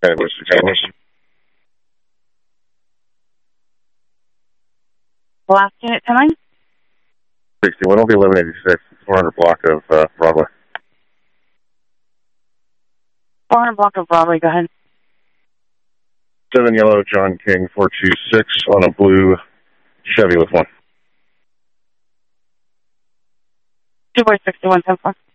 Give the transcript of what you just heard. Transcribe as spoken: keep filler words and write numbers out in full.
And it was examination. Last unit, ten nine. sixty-one will be eleven eighty-six, four hundred block of uh, Broadway. four hundred block of Broadway, go ahead. seven yellow, John King, four two six on a blue Chevy with one. two four sixty-one ten four.